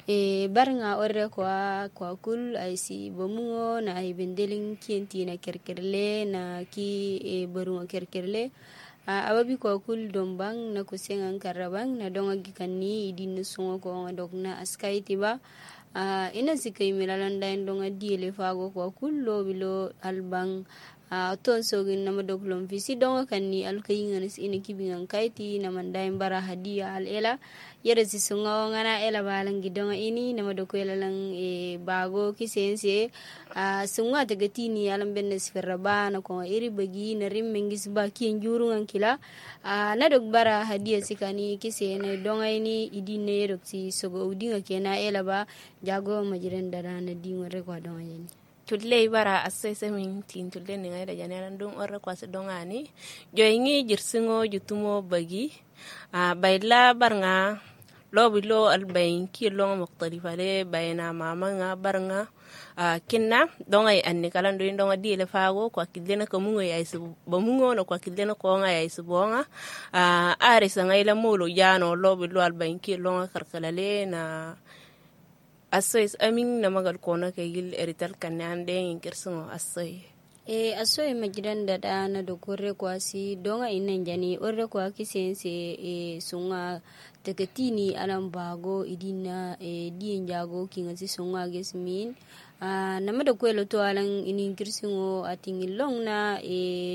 barnga orre kwa kul ay si bomungo na ay bendelin kienti na kerkerle na ki barunga kerkerle ababi kwa kul dombang na kusengan karabang na donga gikanni idin sungo ko dogna askai tiba ina sikai milalanda donga diele fago kwa kul lo bilo albang ton sogin nama doglom visi donga kanni alkayingan ina kibingan kaiti namandai bara hadia al ela yere si sunga ngana ela balang gidonga ini nama dokwela lang bago kisense sunga tagatini alam bennes ferrabana ko iri bagi na rimmengis ba kien jurungan kila na dog bara hadia sikani kisene donga ini idine yerok si sogo udinga kena ela ba jago majiren darana dinga rekwa donga ini tulle bara asese min tin tulle ni ngayda janeran dum orre kwase dongani joyingi jirsingo jutumo bagi bayla barnga lobi lo albayin ki lo muqtalifa le bayna mama nga barnga kinna dongay anni kalan do ndonga di le fago ko kidena ko mungo yaisu bamungo no ko kidena ko nga yaisu bonga are sa ngayla molo jano lobi lo albayin ki lo karkalale na asoy amin na magal kona kay gil erital kanande ingkerso asoy asoy majidan da na dokore kwasi donga inan jani orre kwa kisense sunga teketini alam bago idina dien jago kinga si sunga gesmin nama dokwelo to alang inin kirsingo atingilong na